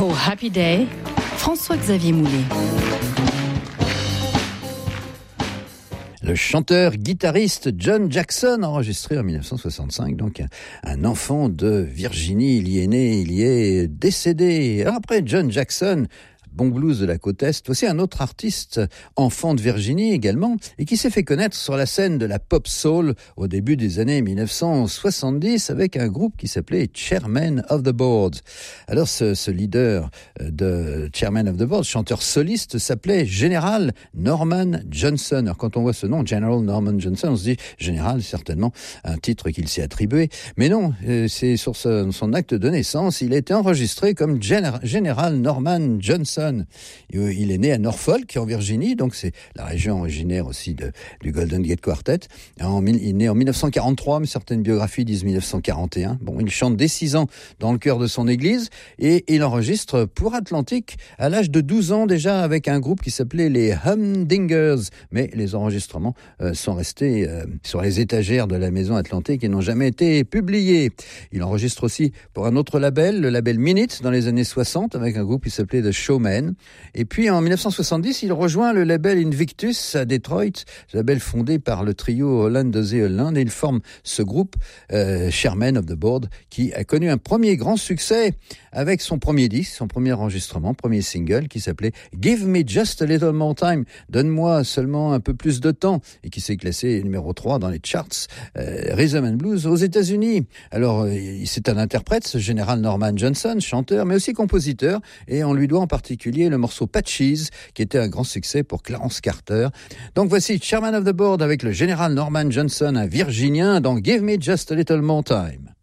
Oh Happy Day, François-Xavier Moulet. Le chanteur-guitariste John Jackson, enregistré en 1965, donc un enfant de Virginie. Il y est né, il y est décédé. Alors après John Jackson, bon blues de la côte Est, voici un autre artiste, enfant de Virginie également, et qui s'est fait connaître sur la scène de la pop soul au début des années 1970 avec un groupe qui s'appelait Chairman of the Board. Alors ce leader de Chairman of the Board, chanteur soliste, s'appelait General Norman Johnson. Alors quand on voit ce nom, General Norman Johnson, on se dit Général, certainement un titre qu'il s'est attribué. Mais non, c'est sur son acte de naissance, il a été enregistré comme General Norman Johnson. Il est né à Norfolk, en Virginie, donc c'est la région originaire aussi du Golden Gate Quartet. Il est né en 1943, mais certaines biographies disent 1941. Bon, il chante dès 6 ans dans le chœur de son église et il enregistre pour Atlantic à l'âge de 12 ans déjà avec un groupe qui s'appelait les Humdingers. Mais les enregistrements sont restés sur les étagères de la maison Atlantic et n'ont jamais été publiés. Il enregistre aussi pour un autre label, le label Minute, dans les années 60, avec un groupe qui s'appelait The Showman. Et puis en 1970, il rejoint le label Invictus à Detroit, label fondé par le trio Holland Dozier Holland, et il forme ce groupe Chairman of the Board qui a connu un premier grand succès avec son premier disque, son premier enregistrement, premier single qui s'appelait Give Me Just a Little More Time, donne-moi seulement un peu plus de temps, et qui s'est classé numéro 3 dans les charts Rhythm and Blues aux États-Unis. Alors c'est un interprète, ce General Norman Johnson, chanteur mais aussi compositeur, et on lui doit en particulier le morceau Patches, qui était un grand succès pour Clarence Carter. Donc voici Chairman of the Board avec le général Norman Johnson, un Virginien, dans Give Me Just a Little More Time.